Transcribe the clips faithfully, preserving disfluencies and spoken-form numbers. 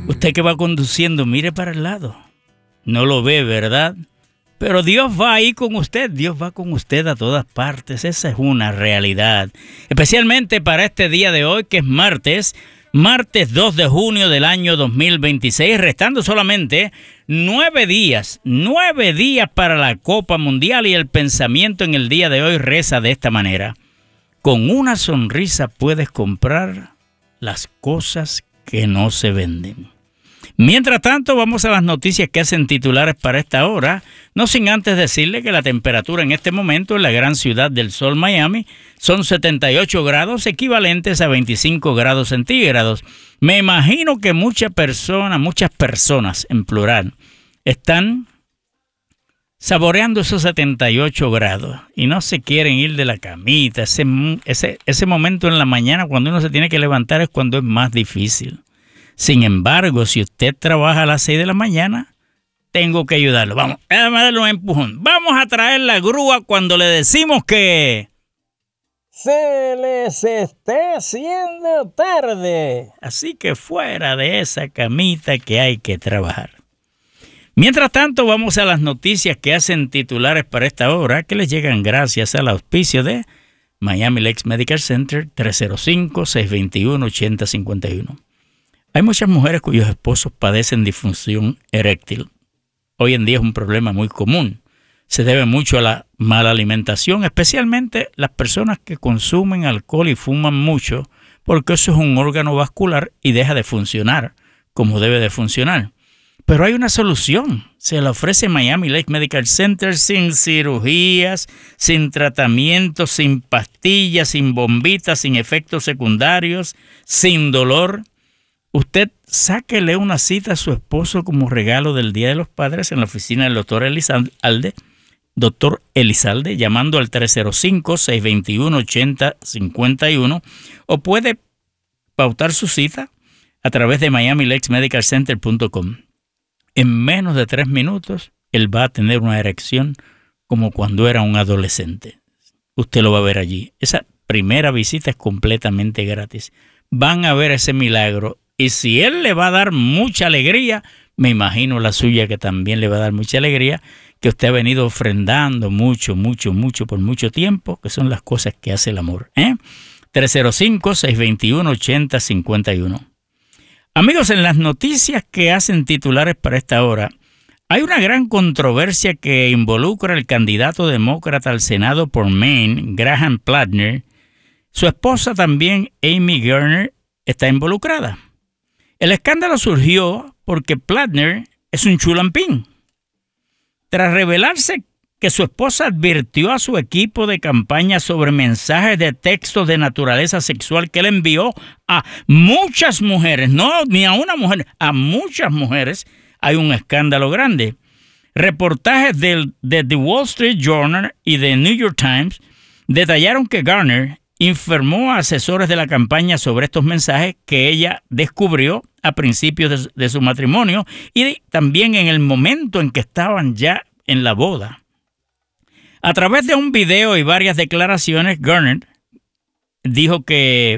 Usted que va conduciendo, mire para el lado. No lo ve, ¿verdad? Pero Dios va ahí con usted. Dios va con usted a todas partes. Esa es una realidad. Especialmente para este día de hoy, que es martes. Martes dos de junio del año dos mil veintiséis. Restando solamente nueve días. Nueve días para la Copa Mundial. Y el pensamiento en el día de hoy reza de esta manera. Con una sonrisa puedes comprar las cosas que no se venden. Mientras tanto, vamos a las noticias que hacen titulares para esta hora, no sin antes decirle que la temperatura en este momento en la gran ciudad del sol, Miami, son setenta y ocho grados, equivalentes a veinticinco grados centígrados. Me imagino que muchas personas, muchas personas en plural, están saboreando esos setenta y ocho grados y no se quieren ir de la camita. Ese, ese, ese momento en la mañana cuando uno se tiene que levantar es cuando es más difícil. Sin embargo, si usted trabaja a las seis de la mañana, tengo que ayudarlo. Vamos, déjame darle un empujón. Vamos a traer la grúa cuando le decimos que se les esté haciendo tarde. Así que fuera de esa camita que hay que trabajar. Mientras tanto, vamos a las noticias que hacen titulares para esta hora, que les llegan gracias al auspicio de Miami Lakes Medical Center, tres cero cinco, seis dos uno, ocho cero cinco uno. Hay muchas mujeres cuyos esposos padecen disfunción eréctil. Hoy en día es un problema muy común. Se debe mucho a la mala alimentación, especialmente las personas que consumen alcohol y fuman mucho, porque eso es un órgano vascular y deja de funcionar como debe de funcionar. Pero hay una solución. Se la ofrece Miami Lakes Medical Center sin cirugías, sin tratamientos, sin pastillas, sin bombitas, sin efectos secundarios, sin dolor. Usted sáquele una cita a su esposo como regalo del Día de los Padres en la oficina del doctor Elizalde, doctor Elizalde, llamando al tres cero cinco, seis dos uno, ocho cero cinco uno, o puede pautar su cita a través de miami lakes medical center punto com. En menos de tres minutos, él va a tener una erección como cuando era un adolescente. Usted lo va a ver allí. Esa primera visita es completamente gratis. Van a ver ese milagro. Y si él le va a dar mucha alegría, me imagino la suya que también le va a dar mucha alegría, que usted ha venido ofrendando mucho, mucho, mucho por mucho tiempo, que son las cosas que hace el amor. ¿eh? tres cero cinco, seis dos uno, ocho cero cinco uno. Amigos, en las noticias que hacen titulares para esta hora, hay una gran controversia que involucra al candidato demócrata al Senado por Maine, Graham Plattner. Su esposa también, Amy Garner, está involucrada. El escándalo surgió porque Plattner es un chulampín. Tras revelarse que su esposa advirtió a su equipo de campaña sobre mensajes de texto de naturaleza sexual que él envió a muchas mujeres, no ni a una mujer, a muchas mujeres, hay un escándalo grande. Reportajes del, de The Wall Street Journal y The New York Times detallaron que Garner informó a asesores de la campaña sobre estos mensajes que ella descubrió a principios de, de su matrimonio y de, también en el momento en que estaban ya en la boda. A través de un video y varias declaraciones, Garner dijo que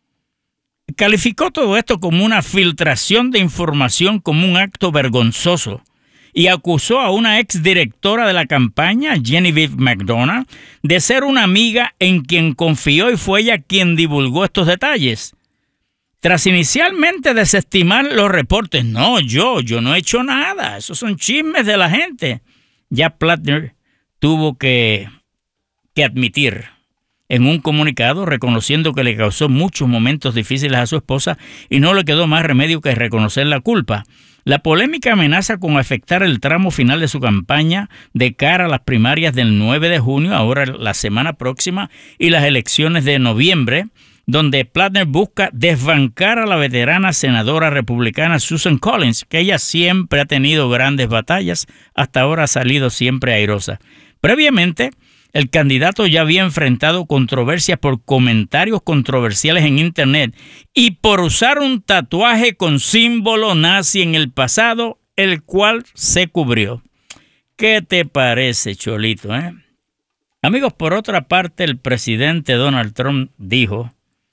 calificó todo esto como una filtración de información, como un acto vergonzoso, y acusó a una exdirectora de la campaña, Genevieve McDonough, de ser una amiga en quien confió y fue ella quien divulgó estos detalles. Tras inicialmente desestimar los reportes, no, yo, yo no he hecho nada, esos son chismes de la gente, ya Plattner tuvo que, que admitir en un comunicado, reconociendo que le causó muchos momentos difíciles a su esposa y no le quedó más remedio que reconocer la culpa. La polémica amenaza con afectar el tramo final de su campaña de cara a las primarias del nueve de junio, ahora la semana próxima, y las elecciones de noviembre, donde Plattner busca desbancar a la veterana senadora republicana Susan Collins, que ella siempre ha tenido grandes batallas, hasta ahora ha salido siempre airosa. Previamente, el candidato ya había enfrentado controversias por comentarios controversiales en Internet y por usar un tatuaje con símbolo nazi en el pasado, el cual se cubrió. ¿Qué te parece, Cholito? Eh? Amigos, por otra parte, el presidente Donald Trump dijo: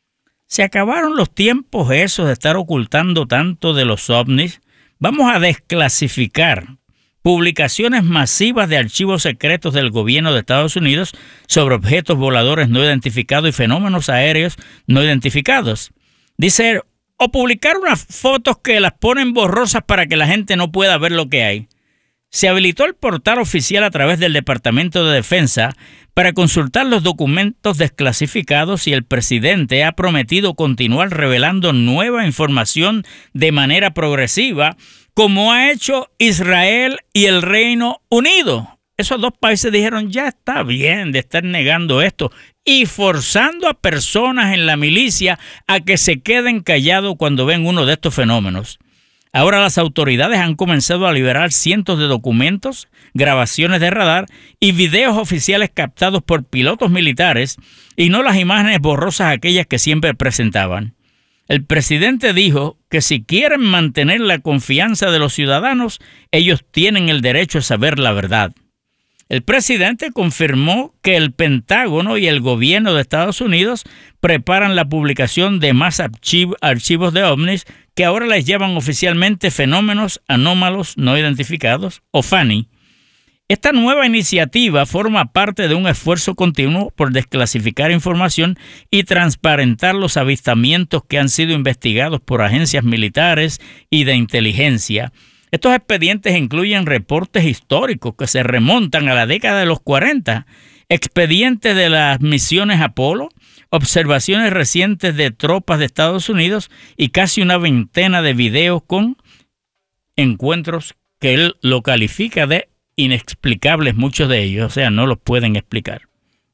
Se acabaron los tiempos esos de estar ocultando tanto de los ovnis. Vamos a desclasificar publicaciones masivas de archivos secretos del gobierno de Estados Unidos sobre objetos voladores no identificados y fenómenos aéreos no identificados. Dice, o publicar unas fotos que las ponen borrosas para que la gente no pueda ver lo que hay. Se habilitó el portal oficial a través del Departamento de Defensa para consultar los documentos desclasificados y el presidente ha prometido continuar revelando nueva información de manera progresiva, como ha hecho Israel y el Reino Unido. Esos dos países dijeron, ya está bien de estar negando esto y forzando a personas en la milicia a que se queden callados cuando ven uno de estos fenómenos. Ahora las autoridades han comenzado a liberar cientos de documentos, grabaciones de radar y videos oficiales captados por pilotos militares y no las imágenes borrosas aquellas que siempre presentaban. El presidente dijo que si quieren mantener la confianza de los ciudadanos, ellos tienen el derecho a saber la verdad. El presidente confirmó que el Pentágono y el gobierno de Estados Unidos preparan la publicación de más archiv- archivos de ovnis que ahora les llaman oficialmente fenómenos anómalos no identificados o F A N I. Esta nueva iniciativa forma parte de un esfuerzo continuo por desclasificar información y transparentar los avistamientos que han sido investigados por agencias militares y de inteligencia. Estos expedientes incluyen reportes históricos que se remontan a la década de los cuarenta, expedientes de las misiones Apolo, observaciones recientes de tropas de Estados Unidos y casi una veintena de videos con encuentros que él lo califica de inexplicables, muchos de ellos, o sea, no los pueden explicar.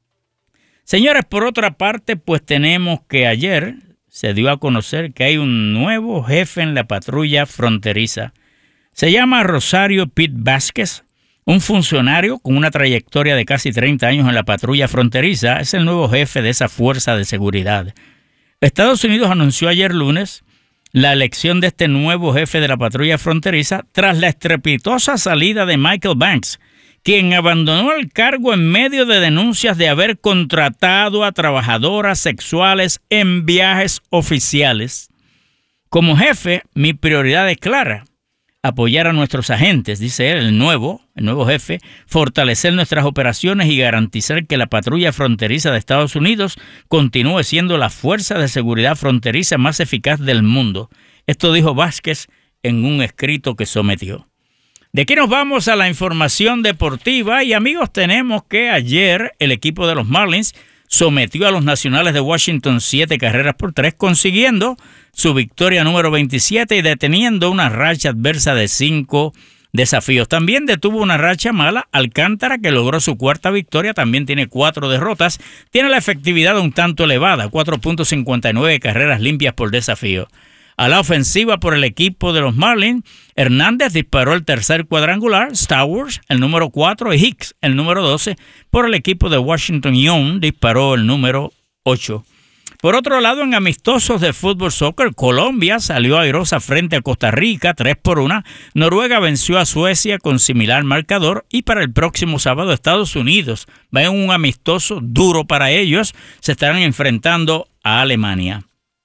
Señores, por otra parte, pues tenemos que ayer se dio a conocer que hay un nuevo jefe en la patrulla fronteriza. Se llama Rosario Pete Vázquez, un funcionario con una trayectoria de casi treinta años en la patrulla fronteriza. Es el nuevo jefe de esa fuerza de seguridad. Estados Unidos anunció ayer lunes la elección de este nuevo jefe de la patrulla fronteriza tras la estrepitosa salida de Michael Banks, quien abandonó el cargo en medio de denuncias de haber contratado a trabajadoras sexuales en viajes oficiales. Como jefe, mi prioridad es clara: apoyar a nuestros agentes, dice él, el nuevo, el nuevo jefe, fortalecer nuestras operaciones y garantizar que la patrulla fronteriza de Estados Unidos continúe siendo la fuerza de seguridad fronteriza más eficaz del mundo. Esto dijo Vázquez en un escrito que sometió. De aquí nos vamos a la información deportiva y amigos, tenemos que ayer el equipo de los Marlins sometió a los Nacionales de Washington siete carreras por tres, consiguiendo su victoria número veintisiete y deteniendo una racha adversa de cinco desafíos. También detuvo una racha mala Alcántara, que logró su cuarta victoria, también tiene cuatro derrotas, tiene la efectividad un tanto elevada, cuatro punto cincuenta y nueve carreras limpias por desafío. A la ofensiva por el equipo de los Marlins, Hernández disparó el tercer cuadrangular, Stowers el número cuatro y Hicks el número doce. Por el equipo de Washington, Young disparó el número ocho. Por otro lado, en amistosos de fútbol soccer, Colombia salió airosa frente a Costa Rica, tres por uno. Noruega venció a Suecia con similar marcador. Y para el próximo sábado, Estados Unidos va en un amistoso duro para ellos. Se estarán enfrentando a Alemania.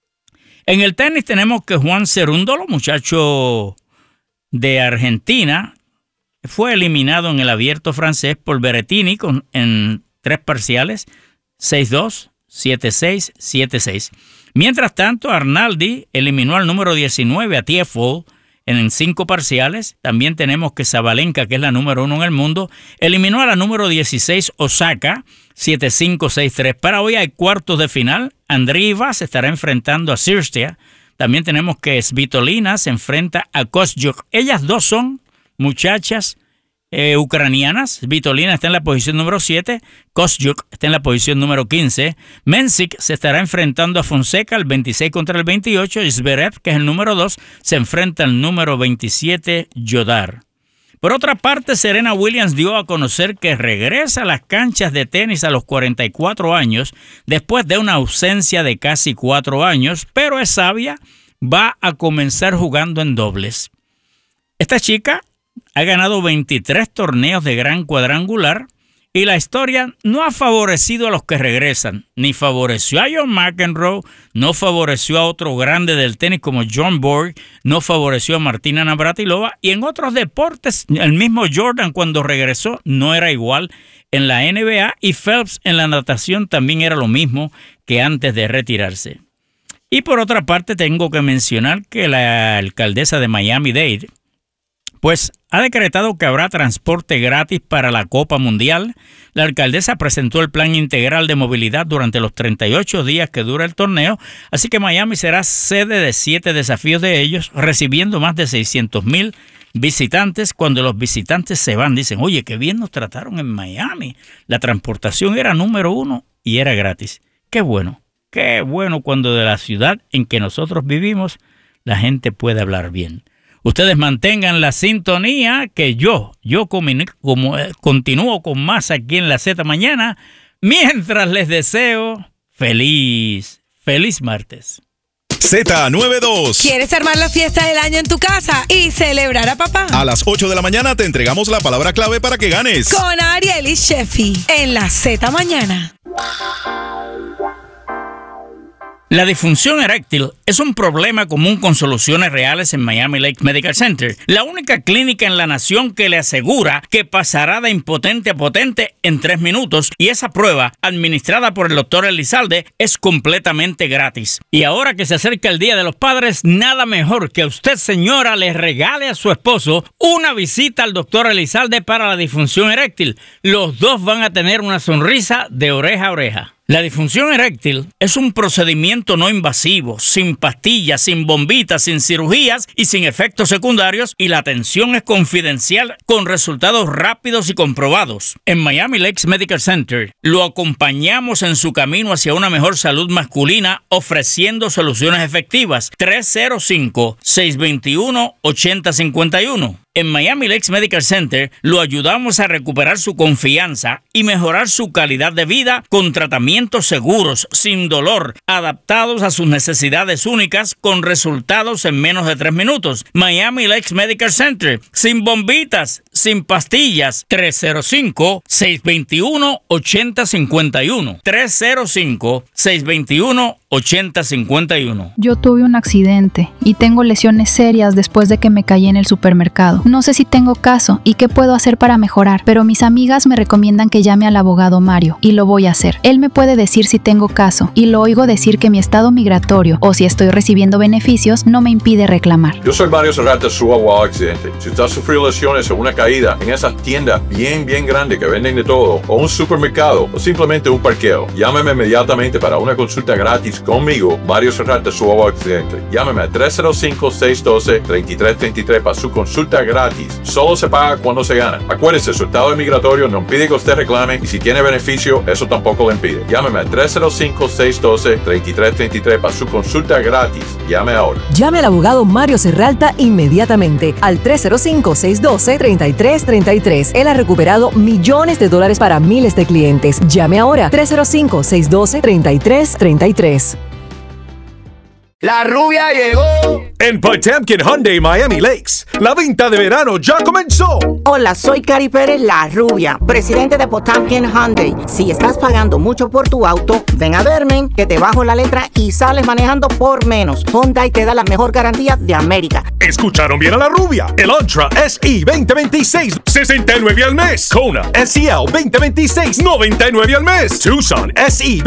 En el tenis tenemos que Juan Cerúndolo, muchacho de Argentina, fue eliminado en el abierto francés por Berrettini con, en tres parciales, seis dos, siete seis, siete seis. Mientras tanto, Arnaldi eliminó al número diecinueve, a Tiafoe, en cinco parciales. También tenemos que Sabalenka, que es la número uno en el mundo, eliminó a la número dieciséis, Osaka, siete cinco, seis tres. Para hoy hay cuartos de final. Andreeva se estará enfrentando a Cirstea. También tenemos que Svitolina se enfrenta a Kostyuk. Ellas dos son muchachas eh, ucranianas. Svitolina está en la posición número siete. Kostyuk está en la posición número quince. Mensik se estará enfrentando a Fonseca, el veintiséis contra el veintiocho. Y Zverev, que es el número dos, se enfrenta al número veintisiete, Jodar. Por otra parte, Serena Williams dio a conocer que regresa a las canchas de tenis a los cuarenta y cuatro años, después de una ausencia de casi cuatro años, pero es sabia, va a comenzar jugando en dobles. Esta chica ha ganado veintitrés torneos de gran cuadrangular Y la historia no ha favorecido a los que regresan, ni favoreció a John McEnroe, no favoreció a otro grande del tenis como John Borg, no favoreció a Martina Navratilova, y en otros deportes el mismo Jordan cuando regresó no era igual en la N B A, y Phelps en la natación también era lo mismo que antes de retirarse. Y por otra parte tengo que mencionar que la alcaldesa de Miami-Dade pues ha decretado que habrá transporte gratis para la Copa Mundial. La alcaldesa presentó el plan integral de movilidad durante los treinta y ocho días que dura el torneo, así que Miami será sede de siete desafíos de ellos, recibiendo más de seiscientos mil visitantes. Cuando los visitantes se van, dicen, oye, qué bien nos trataron en Miami. La transportación era número uno y era gratis. Qué bueno, qué bueno cuando de la ciudad en que nosotros vivimos la gente puede hablar bien. Ustedes mantengan la sintonía que yo, yo como, como, eh, continúo con más aquí en la Z Mañana, mientras les deseo feliz, feliz martes. Z noventa y dos. ¿Quieres armar la fiesta del año en tu casa y celebrar a papá? A las ocho de la mañana te entregamos la palabra clave para que ganes. Con Arielis Sheffi en la Z Mañana. La disfunción eréctil es un problema común con soluciones reales en Miami Lakes Medical Center, la única clínica en la nación que le asegura que pasará de impotente a potente en tres minutos, y esa prueba, administrada por el doctor Elizalde, es completamente gratis. Y ahora que se acerca el Día de los Padres, nada mejor que usted, señora, le regale a su esposo una visita al doctor Elizalde para la disfunción eréctil. Los dos van a tener una sonrisa de oreja a oreja. La disfunción eréctil es un procedimiento no invasivo, sin pastillas, sin bombitas, sin cirugías y sin efectos secundarios, y la atención es confidencial con resultados rápidos y comprobados. En Miami Lakes Medical Center lo acompañamos en su camino hacia una mejor salud masculina, ofreciendo soluciones efectivas. tres cero cinco, seis dos uno, ocho cero cinco uno. En Miami Lakes Medical Center lo ayudamos a recuperar su confianza y mejorar su calidad de vida con tratamientos seguros, sin dolor, adaptados a sus necesidades únicas, con resultados en menos de tres minutos. Miami Lakes Medical Center, sin bombitas, sin pastillas. tres cero cinco, seis dos uno, ocho cero cinco uno. tres cero cinco, seis dos uno, ocho cero cinco uno. Yo tuve un accidente y tengo lesiones serias después de que me caí en el supermercado. No sé si tengo caso y qué puedo hacer para mejorar, pero mis amigas me recomiendan que llame al abogado Mario, y lo voy a hacer. Él me puede decir si tengo caso, y lo oigo decir que mi estado migratorio o si estoy recibiendo beneficios no me impide reclamar. Yo soy Mario Serrata, su abogado accidente. Si usted ha sufrido lesiones o una caída en esas tiendas bien, bien grandes que venden de todo, o un supermercado, o simplemente un parqueo, llámeme inmediatamente para una consulta gratis conmigo, Mario Serrata, su abogado accidente. Llámeme a tres cero cinco, seis uno dos, tres tres tres tres para su consulta gratis. Solo se paga cuando se gana. Acuérdese, su estado migratorio no impide que usted reclame, y si tiene beneficio, eso tampoco le impide. Llámeme a tres cero cinco, seis uno dos, tres tres tres tres para su consulta gratis. Llame ahora. Llame al abogado Mario Serralta inmediatamente al tres cero cinco, seis uno dos, tres tres tres tres. Él ha recuperado millones de dólares para miles de clientes. Llame ahora. tres cero cinco, seis uno dos, tres tres tres tres. La rubia llegó. En Potemkin Hyundai Miami Lakes, la venta de verano ya comenzó. Hola, soy Cari Pérez, la rubia, presidente de Potemkin Hyundai. Si estás pagando mucho por tu auto, ven a verme, que te bajo la letra y sales manejando por menos. Hyundai te da la mejor garantía de América. Escucharon bien a la rubia. El Elantra S E veinte veintiséis, sesenta y nueve al mes. Kona S E L veinte veintiséis, noventa y nueve al mes. Tucson S E